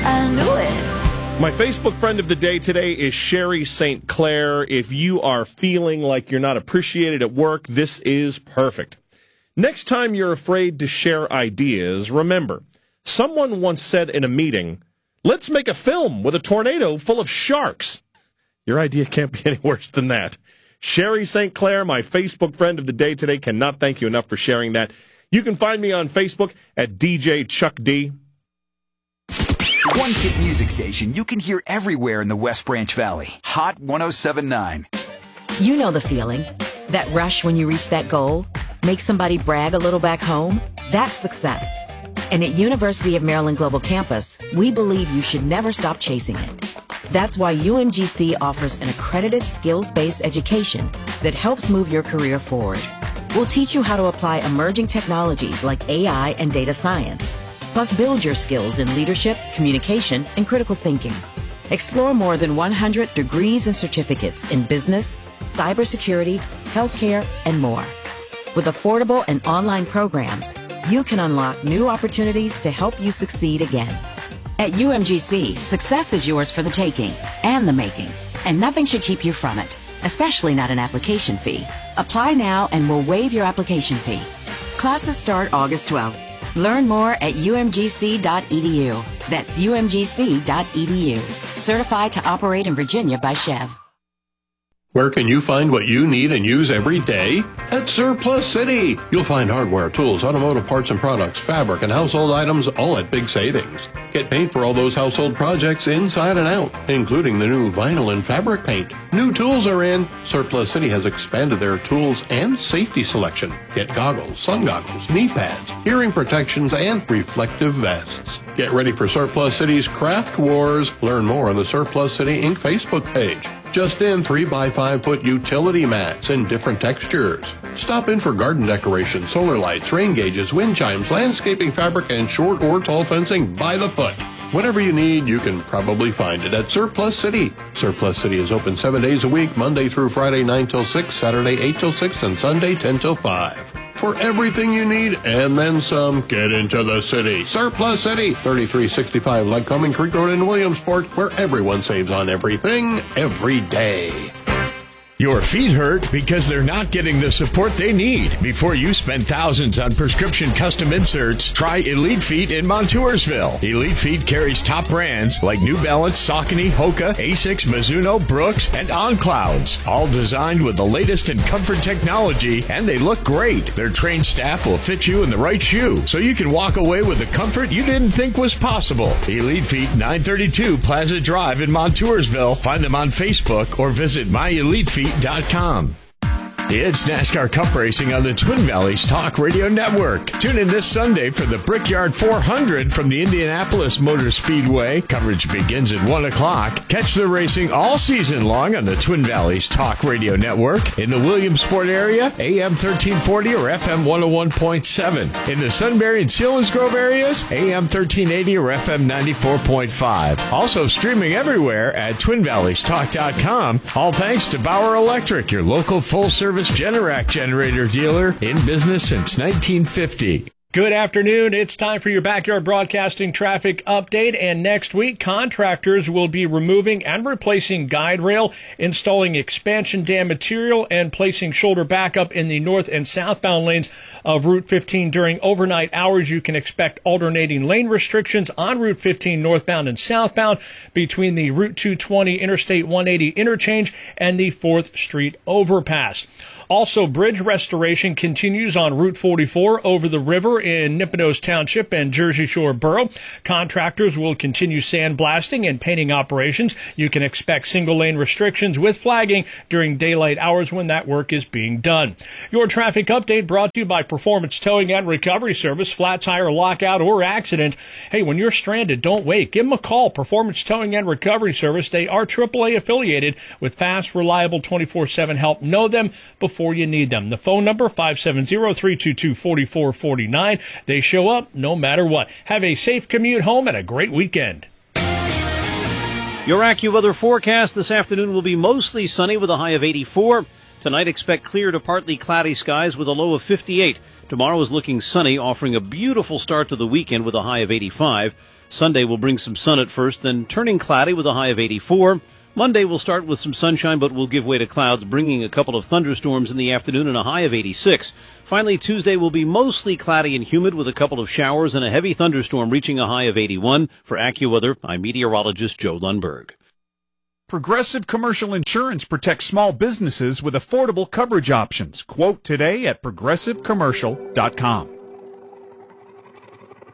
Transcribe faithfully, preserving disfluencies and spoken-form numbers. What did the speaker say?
I knew it. My Facebook friend of the day today is Sherry Saint Clair. If you are feeling like you're not appreciated at work, this is perfect. Next time you're afraid to share ideas, remember, someone once said in a meeting, let's make a film with a tornado full of sharks. Your idea can't be any worse than that. Sherry Saint Clair, my Facebook friend of the day today, cannot thank you enough for sharing that. You can find me on Facebook at D J Chuck D. One hit music station you can hear everywhere in the West Branch Valley. Hot one oh seven point nine. You know the feeling. That rush when you reach that goal. Make somebody brag a little back home. That's success. And at University of Maryland Global Campus, we believe you should never stop chasing it. That's why U M G C offers an accredited skills-based education that helps move your career forward. We'll teach you how to apply emerging technologies like A I and data science, plus build your skills in leadership, communication, and critical thinking. Explore more than one hundred degrees and certificates in business, cybersecurity, healthcare, and more. With affordable and online programs, you can unlock new opportunities to help you succeed again. At U M G C, success is yours for the taking and the making, and nothing should keep you from it, especially not an application fee. Apply now and we'll waive your application fee. Classes start August twelfth. Learn more at U M G C dot E D U. That's U M G C dot E D U. Certified to operate in Virginia by Chev. Where can you find what you need and use every day? At Surplus City. You'll find hardware, tools, automotive parts and products, fabric, and household items all at big savings. Get paint for all those household projects inside and out, including the new vinyl and fabric paint. New tools are in. Surplus City has expanded their tools and safety selection. Get goggles, sun goggles, knee pads, hearing protections, and reflective vests. Get ready for Surplus City's Craft Wars. Learn more on the Surplus City Incorporated Facebook page. Just in three by five foot utility mats in different textures. Stop in for garden decorations, solar lights, rain gauges, wind chimes, landscaping fabric, and short or tall fencing by the foot. Whatever you need, you can probably find it at Surplus City. Surplus City is open seven days a week, Monday through Friday nine till six, Saturday eight till six, and Sunday ten till five. For everything you need and then some, get into the city. Surplus City, thirty-three sixty-five Lycoming Creek Road in Williamsport, where everyone saves on everything, every day. Your feet hurt because they're not getting the support they need. Before you spend thousands on prescription custom inserts, try Elite Feet in Montoursville. Elite Feet carries top brands like New Balance, Saucony, Hoka, Asics, Mizuno, Brooks, and On Clouds. All designed with the latest in comfort technology, and they look great. Their trained staff will fit you in the right shoe, so you can walk away with the comfort you didn't think was possible. Elite Feet, nine thirty-two Plaza Drive in Montoursville. Find them on Facebook or visit my elite feet dot com. It's NASCAR Cup Racing on the Twin Valleys Talk Radio Network. Tune in this Sunday for the Brickyard four hundred from the Indianapolis Motor Speedway. Coverage begins at one o'clock. Catch the racing all season long on the Twin Valleys Talk Radio Network. In the Williamsport area, A M thirteen forty or F M one oh one point seven. In the Sunbury and Selinsgrove areas, A M thirteen eighty or F M ninety-four point five. Also streaming everywhere at twin valleys talk dot com. All thanks to Bauer Electric, your local full-service Generac generator dealer in business since nineteen fifty. Good afternoon. It's time for your Backyard Broadcasting traffic update. And next week, contractors will be removing and replacing guide rail, installing expansion dam material, and placing shoulder backup in the north and southbound lanes of Route fifteen during overnight hours. You can expect alternating lane restrictions on Route fifteen northbound and southbound between the Route two twenty Interstate one eighty interchange and the fourth Street overpass. Also, bridge restoration continues on Route forty-four over the river in Nippenose Township and Jersey Shore Borough. Contractors will continue sandblasting and painting operations. You can expect single-lane restrictions with flagging during daylight hours when that work is being done. Your traffic update brought to you by Performance Towing and Recovery Service. Flat tire, lockout, or accident. Hey, when you're stranded, don't wait. Give them a call. Performance Towing and Recovery Service. They are triple A affiliated with fast, reliable twenty-four seven help. Know them before you need them. The phone number, five seven zero, three two two, four four four nine. They show up no matter what. Have a safe commute home and a great weekend. Your AccuWeather forecast this afternoon will be mostly sunny with a high of eighty-four. Tonight, expect clear to partly cloudy skies with a low of fifty-eight. Tomorrow is looking sunny, offering a beautiful start to the weekend with a high of eighty-five. Sunday will bring some sun at first, then turning cloudy with a high of eighty-four. Monday will start with some sunshine, but will give way to clouds, bringing a couple of thunderstorms in the afternoon and a high of eighty-six. Finally, Tuesday will be mostly cloudy and humid with a couple of showers and a heavy thunderstorm reaching a high of eighty-one. For AccuWeather, I'm meteorologist Joe Lundberg. Progressive Commercial Insurance protects small businesses with affordable coverage options. Quote today at progressive commercial dot com.